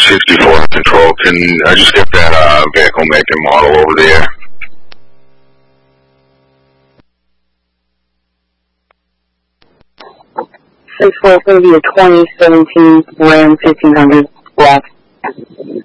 64 control. Can I just get that vehicle make and model over the air? It's going to be a 2017 Ram 1500 black.